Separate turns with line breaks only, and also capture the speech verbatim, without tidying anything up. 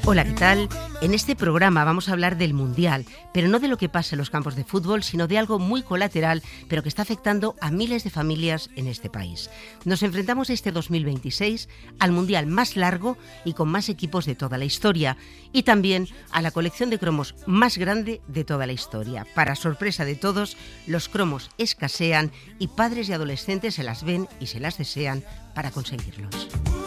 Hola, ¿qué tal? En este programa vamos a hablar del Mundial, pero no de lo que pasa en los campos de fútbol, sino de algo muy colateral, pero que está afectando a miles de familias en este país. Nos enfrentamos este dos mil veintiséis al Mundial más largo y con más equipos de toda la historia, y también a la colección de cromos más grande de toda la historia. Para sorpresa de todos, los cromos escasean y padres y adolescentes se las ven y se las desean para conseguirlos.